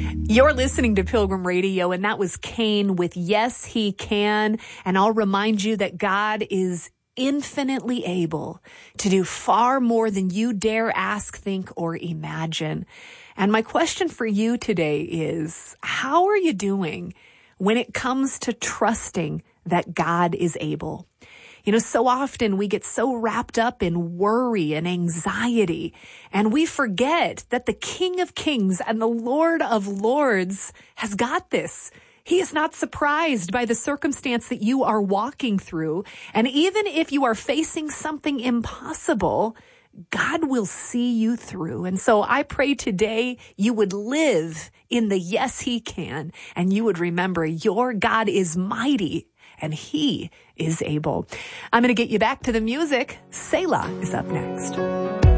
You're listening to Pilgrim Radio, and that was Cain with Yes, He Can. And I'll remind you that God is infinitely able to do far more than you dare ask, think, or imagine. And my question for you today is, how are you doing when it comes to trusting that God is able? You know, so often we get so wrapped up in worry and anxiety, and we forget that the King of Kings and the Lord of Lords has got this. He is not surprised by the circumstance that you are walking through. And even if you are facing something impossible, God will see you through. And so I pray today you would live in the yes, He can, and you would remember your God is mighty and He is able. I'm going to get you back to the music. Selah is up next.